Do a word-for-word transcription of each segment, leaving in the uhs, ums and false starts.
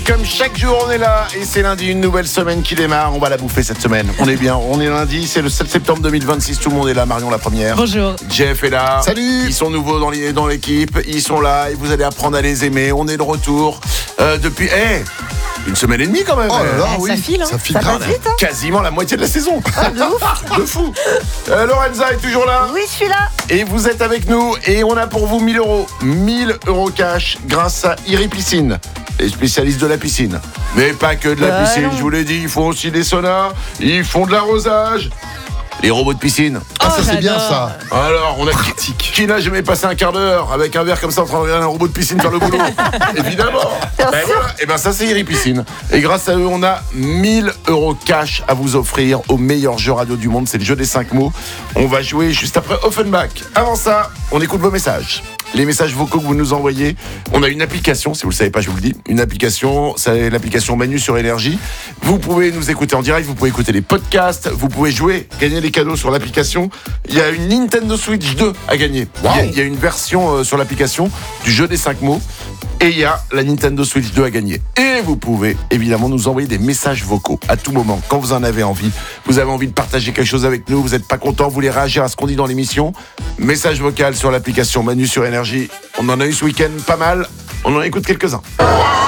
comme chaque jour on est là et c'est lundi, une nouvelle semaine qui démarre. On va la bouffer cette semaine. On est bien, on est lundi, c'est le sept septembre deux mille vingt-six. Tout le monde est là. Marion la première. Bonjour. Jeff est là. Salut. Ils sont nouveaux dans, les, dans l'équipe. Ils sont là et vous allez apprendre à les aimer. On est de retour euh, depuis hey, une semaine et demie quand même. Oh là là, Eh, oui. ça file, hein. Ça file Ça grave. passe vite, hein. Quasiment la moitié de la saison. Ah, de ouf. De fou. Euh, Lorenza est toujours là. Oui, je suis là. Et vous êtes avec nous et on a pour vous mille euros. mille euros cash grâce à Iri Piscine, les spécialistes de la piscine. Mais pas que de la Bah piscine, non. je vous l'ai dit, ils font aussi des saunas, ils font de l'arrosage. Les robots de piscine. Ah, ça, c'est bien, j'adore. ça. Alors, on a qui, qui n'a jamais passé un quart d'heure avec un verre comme ça en train de regarder un robot de piscine faire le boulot. Évidemment. Ben voilà. Et ben ça c'est Iri Piscine. Et grâce à eux, on a mille euros cash à vous offrir au meilleur jeu radio du monde. C'est le jeu des cinq mots. On va jouer juste après Offenbach. Avant ça, on écoute vos messages. Les messages vocaux que vous nous envoyez. On a une application, si vous ne le savez pas, je vous le dis. Une application, c'est l'application Manu sur Énergie. Vous pouvez nous écouter en direct, vous pouvez écouter les podcasts, vous pouvez jouer, gagner des cadeaux sur l'application. Il y a une Nintendo Switch deux à gagner. Wow. Il y a- il y a une version euh, sur l'application du jeu des cinq mots. Et il y a la Nintendo Switch deux à gagner. Et vous pouvez évidemment nous envoyer des messages vocaux à tout moment, quand vous en avez envie. Vous avez envie de partager quelque chose avec nous, vous n'êtes pas content, vous voulez réagir à ce qu'on dit dans l'émission. Message vocal sur l'application Manu sur Énergie. On en a eu ce week-end pas mal. On en écoute quelques-uns. Oh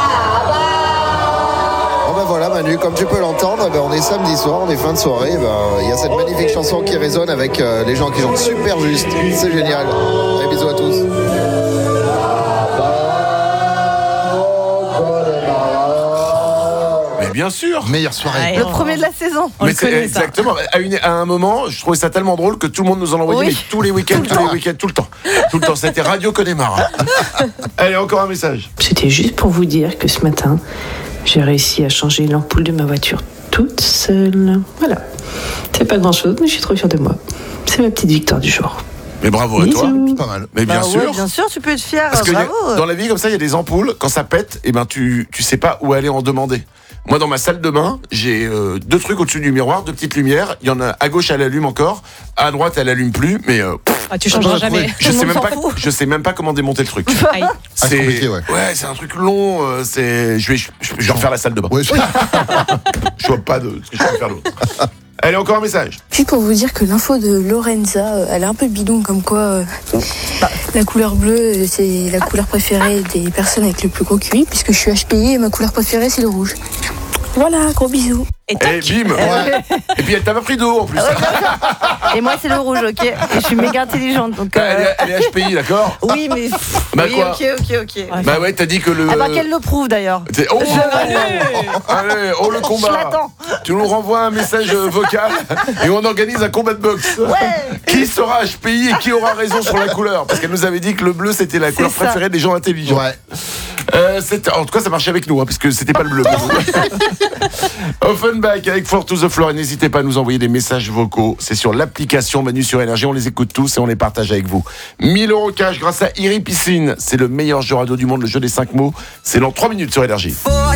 ben voilà Manu, comme tu peux l'entendre, ben on est samedi soir, on est fin de soirée, ben il y a cette magnifique chanson qui résonne avec euh, les gens qui chantent super juste, c'est génial. Allez, bisous à tous. Mais bien sûr. Meilleure soirée. Le premier de la saison. On Mais le c'est connaît, ça. exactement. À, une- à un moment, je trouvais ça tellement drôle que tout le monde nous en envoyait, Oui. mais tous les week-ends, tous les week-ends, tout le temps. Tout le temps. C'était Radio Connemara. Allez, encore un message. C'était juste pour vous dire que ce matin, j'ai réussi à changer l'ampoule de ma voiture toute seule. Voilà. C'est pas grand-chose, mais je suis trop fière de moi. C'est ma petite victoire du jour. Mais bravo à toi. Bisous. Pas mal. Mais bien Bah sûr. ouais, bien sûr, tu peux être fier. Parce que y a- Bravo. dans la vie comme ça, il y a des ampoules. Quand ça pète, et ben tu tu sais pas où aller en demander. Moi, dans ma salle de bain, j'ai euh, deux trucs au-dessus du miroir, deux petites lumières. Il y en a à gauche, elle allume encore. À droite, elle allume plus. Mais euh, pff, Ah, tu changeras jamais. je Tout le sais monde même s'en pas. fout. Je sais même pas comment démonter le truc. Aïe. c'est compliqué, ouais. c'est un truc long. euh, c'est je vais je, je vais refaire la salle de bain. Ouais, je- Je vois pas de ce que je peux faire d'autre. Allez, encore un message. Juste pour vous dire que l'info de Lorenza, euh, elle est un peu bidon, comme quoi euh, la couleur bleue, euh, c'est la couleur préférée des personnes avec le plus gros Q I, puisque je suis H P I et ma couleur préférée, c'est le rouge. Voilà, gros bisous. Et Et tac. bim. Et puis elle t'a pas pris d'eau en plus. Et moi, c'est le rouge, ok. Et je suis méga intelligente, donc. euh, Elle, est, elle est H P I, d'accord. Oui, mais. Bah oui, quoi ok, ok, ok. Bah ouais, t'as dit que le. Ah bah qu'elle le prouve d'ailleurs. T'es- Oh, Allez. allez, oh le Je combat. l'attends. Tu nous renvoies un message euh, vocal et on organise un combat de boxe. Ouais. Qui sera H P I et qui aura raison sur la couleur? Parce qu'elle nous avait dit que le bleu c'était la couleur ça. préférée des gens intelligents. Ouais. Euh, c'était- en tout cas, ça marchait avec nous, hein, parce que c'était pas le bleu. Offenbach avec Four to the Floor. Et n'hésitez pas à nous envoyer des messages vocaux. C'est sur l'application Manu sur Énergie. On les écoute tous et on les partage avec vous. mille euros cash grâce à Iri Piscine. C'est le meilleur jeu radio du monde, le jeu des cinq mots. C'est dans trois minutes sur Énergie. Four